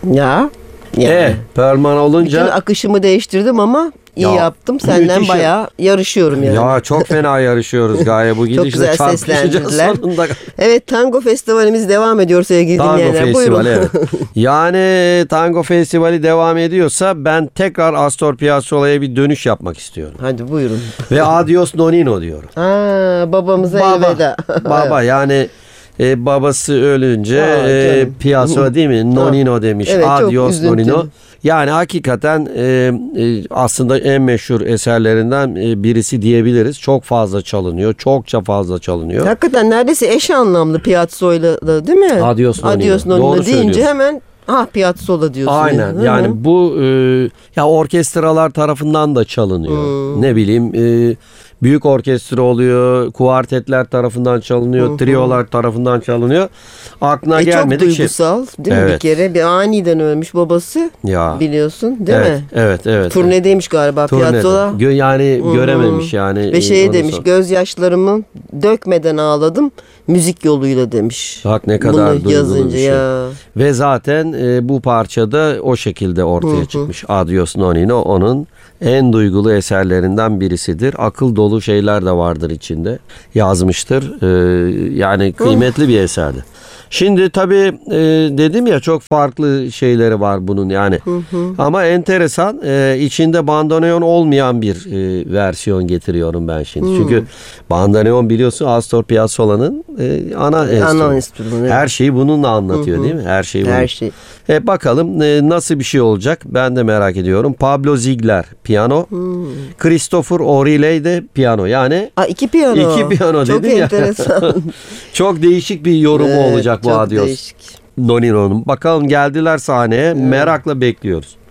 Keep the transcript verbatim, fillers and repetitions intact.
Ya. Yani. E, Perlman olunca... Bütün akışımı değiştirdim ama iyi Ya, yaptım. Senden müthiş. bayağı yarışıyorum yani. Ya çok fena yarışıyoruz Gaye bu gidişle. güzel Çarpışacağız seslendirdiler. sonunda. Evet, tango festivalimiz devam ediyor sevgili Tango dinleyenler. Festivali, Buyurun. evet. Yani Tango Festivali devam ediyorsa ben tekrar Astor Piazzolla'ya bir dönüş yapmak istiyorum. Hadi buyurun. Ve Adios Nonino diyorum. Aa, babamıza Baba, elveda. baba yani e, babası ölünce Aa, e, canım. Piazzolla değil mi? Nonino demiş. Evet, çok Adios üzüntülü. Nonino. Yani hakikaten e, e, aslında en meşhur eserlerinden e, birisi diyebiliriz. Çok fazla çalınıyor. Çokça fazla çalınıyor. Hakikaten neredeyse eş anlamlı Piazzolla değil mi? Adios Nonino. Adios Nonino Doğru deyince söylüyorsun. hemen ha Piazzolla diyorsun. Aynen. Hı Yani hı. bu e, ya orkestralar tarafından da çalınıyor. Hmm. Ne bileyim e, büyük orkestra oluyor, kuartetler tarafından çalınıyor, Hı hı. triolar tarafından çalınıyor. Aklına E, çok gelmedi ki. duygusal değil mi? Evet. Bir kere bir aniden ölmüş babası Ya. biliyorsun değil evet, mi? Evet, evet. Turnedeymiş galiba Turnede. Piazzolla. Gö- yani Hı hı. görememiş yani. Ve şey Onu demiş, sor- gözyaşlarımı dökmeden ağladım müzik yoluyla demiş. Bak ne kadar Bunu duygulu yazınca bir şey. ya. Ve zaten e, bu parçada o şekilde ortaya Hı hı. çıkmış. Adios Nonino onun en duygulu eserlerinden birisidir. Akıl dolu şeyler de vardır içinde. Yazmıştır. E, yani kıymetli bir eserdi. Şimdi tabii e, dedim ya çok farklı şeyleri var bunun yani. Ama enteresan e, içinde bandoneon olmayan bir e, versiyon getiriyorum ben şimdi. Çünkü bandoneon biliyorsun Astor Piazzolla'nın e, ana enstrümanı. Ana enstrümanı. Evet. Her şeyi bununla anlatıyor değil mi? Her şeyi Her bunun. şey. E, bakalım e, nasıl bir şey olacak ben de merak ediyorum. Pablo Ziegler piyano, Christopher O'Reilly de piyano. Yani Aa, iki piyano. İki piyano Çok dedim ya. enteresan. çok değişik bir yorumu Evet, olacak bu çok Adios değişik. Nonino'nun. Bakalım geldiler sahneye. Merakla bekliyoruz.